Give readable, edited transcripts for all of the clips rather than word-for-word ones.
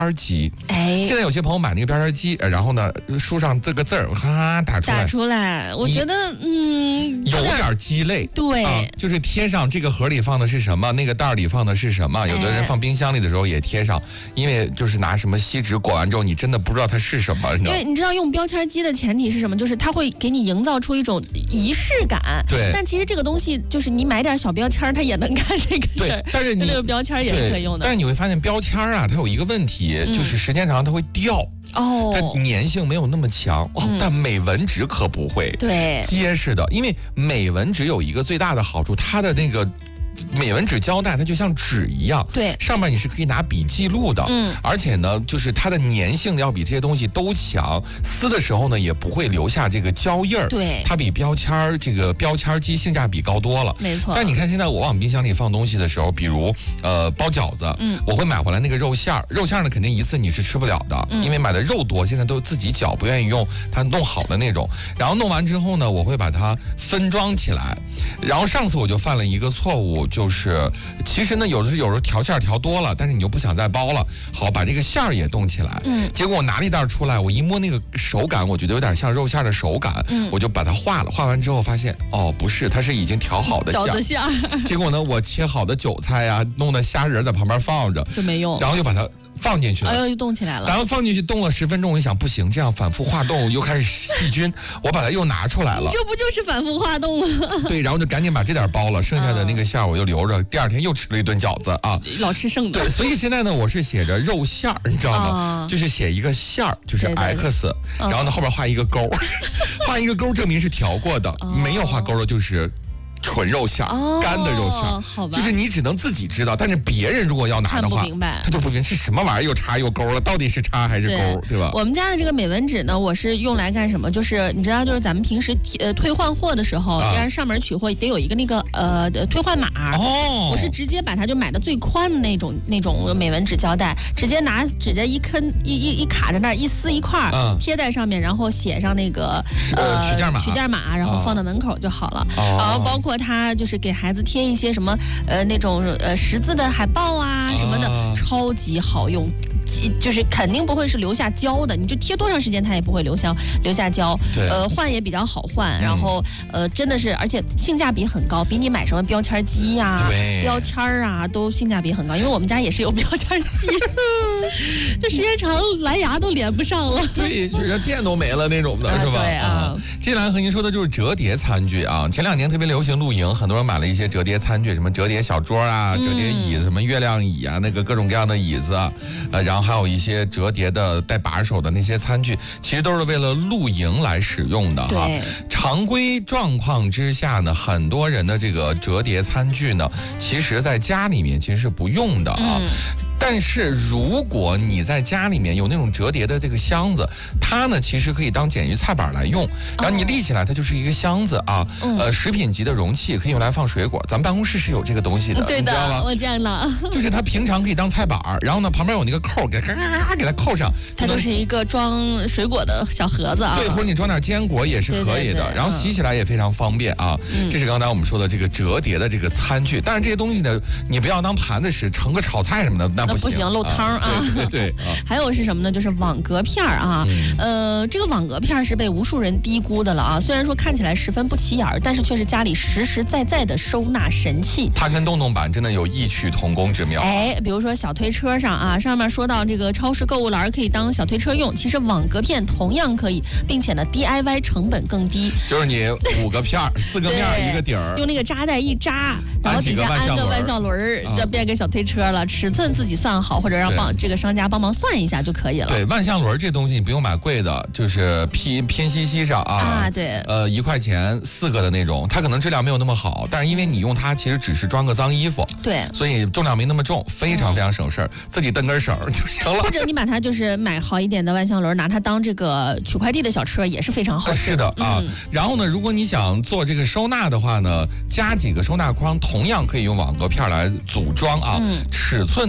机。现在有些朋友买那个标签机，然后呢，书上这个字儿打出来， 我觉得有点鸡肋。 对、 就是贴上这个盒里放的是什么，那个袋里放的是什么。有的人放冰箱里的时候也贴上，因为就是拿什么锡纸裹完之后，你真的不知道它是什么。 因为你知道用标签机的前提是什么？就是它会给你营造出一种仪式感。 对。 但其实这个东西就是你买点小标签，它也能干这个事儿。 但是你这个标签也是可以用的。 但是你会发现标签啊，它有一个问题，就是时间长它会掉。它粘性没有那么强。但美纹纸可不会， 对， 结实的。因为美纹纸有一个最大的好处，它的那个美纹纸胶带它就像纸一样， 对， 上面你是可以拿笔记录的，而且呢，就是它的粘性要比这些东西都强，撕的时候呢也不会留下这个胶印儿， 对， 它比标签机性价比高多了， 没错。 但你看现在我往冰箱里放东西的时候，比如包饺子，我会买回来那个肉馅儿呢肯定一次你是吃不了的，因为买的肉多，现在都自己搅，不愿意用它弄好的那种，然后弄完之后呢，我会把它分装起来，然后上次我就犯了一个错误。就是其实呢有时候调馅调多了，但是你又不想再包了，好把这个馅儿也冻起来，结果我拿了一袋出来，我一摸那个手感，我觉得有点像肉馅的手感，我就把它化了，化完之后发现不是，它是已经调好的饺子馅儿。 结果呢我切好的韭菜啊，弄的虾仁在旁边放着就没用， 然后又把它放进去了， 又冻起来了。 然后放进去冻了10分钟，我一想不行，这样反复化冻又开始细菌，我把它又拿出来了。 这不就是反复化冻吗？ 对，然后就赶紧把这点包了，剩下的那个馅儿我就留着，第二天又吃了一顿饺子啊， 老吃剩的。 对，所以现在呢，我是写着肉馅儿，你知道吗？就是写一个馅儿，就是 X， 然后呢后边画一个勾，画一个勾证明是调过的，没有画勾的就是纯肉馅儿，干的肉馅儿， 好吧， 就是你只能自己知道，但是别人如果要拿的话，他就不明白是什么玩意儿，又叉又勾了，到底是叉还是勾，对吧？ 我们家的这个美纹纸呢，我是用来干什么？就是你知道，就是咱们平时退换货的时候，要上门取货得有一个那个退换码。我是直接把它就买的最宽的那种美纹纸胶带，直接拿指甲一卡在那儿，一撕一块贴在上面，然后写上那个取件码，然后放到门口就好了。然后包括他就是给孩子贴一些什么那种识字的海报啊什么的，超级好用，就是肯定不会是留下胶的，你就贴多长时间它也不会留下胶。换也比较好换，然后真的是，而且性价比很高，比你买什么标签机呀、标签啊都性价比很高。因为我们家也是有标签机，就时间长蓝牙都连不上了， 对，就是电都没了那种的，是吧？ 对啊。 接下来和您说的就是折叠餐具啊，前2年特别流行露营，很多人买了一些折叠餐具，什么折叠小桌啊、折叠椅子，什么月亮椅啊，那个各种各样的椅子，然后还有一些折叠的带把手的那些餐具，其实都是为了露营来使用的哈。常规状况之下呢，很多人的这个折叠餐具呢，其实在家里面其实是不用的啊。但是如果你在家里面有那种折叠的这个箱子，它呢其实可以当简易菜板来用，然后你立起来它就是一个箱子啊，食品级的容器可以用来放水果，咱们办公室是有这个东西的， 对的， 你知道吗？ 我见了， 就是它平常可以当菜板，然后呢旁边有那个扣，给它扣上， 它就是一个装水果的小盒子啊， 对，或者你装点坚果也是可以的，然后洗起来也非常方便啊。这是刚才我们说的这个折叠的这个餐具，但是这些东西呢，你不要当盘子使，盛个炒菜什么的那不行， 漏汤啊。 对。 还有是什么呢？就是网格片啊。这个网格片是被无数人低估的了啊。虽然说看起来十分不起眼，但是却是家里实实在在的收纳神器。 它跟洞洞板真的有异曲同工之妙。 比如说小推车上啊，上面说到这个超市购物篮可以当小推车用，其实网格片同样可以，并且呢 DIY 成本更低。 就是你5个片4个面1个底儿， 用那个扎带一扎，然后底下安个万向轮，就变个小推车了。尺寸自己算好，或者让这个商家帮忙算一下就可以了。 对，万向轮这东西你不用买贵的，就是偏西上啊。 对。 1块钱4个的那种，它可能质量没有那么好，但是因为你用它其实只是装个脏衣服， 对， 所以重量没那么重，非常省事儿，自己蹬根绳就行了。 或者你把它就是买好一点的万向轮，拿它当这个取快递的小车也是非常好。 是的啊。然后呢，如果你想做这个收纳的话呢，加几个收纳筐，同样可以用网格片来组装啊。尺寸呢，其实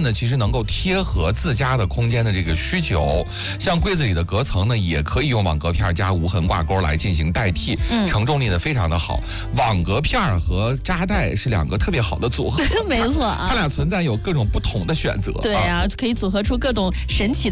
能够贴合自家的空间的这个需求。像柜子里的隔层呢，也可以用网格片加无痕挂钩来进行代替，承重力呢非常的好。网格片和扎带是2个特别好的组合， 没错啊， 它俩存在有各种不同的选择。 对啊，可以组合出各种神奇的